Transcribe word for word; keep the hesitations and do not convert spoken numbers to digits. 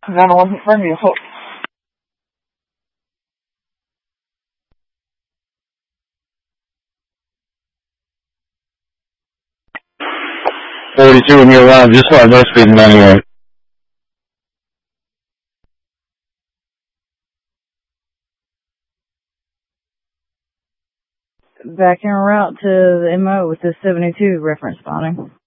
I got one in front of you. Hold. forty-two when you arrive, just like most speeding anyway. Back en route to the M O with the seventy-two reference spotting.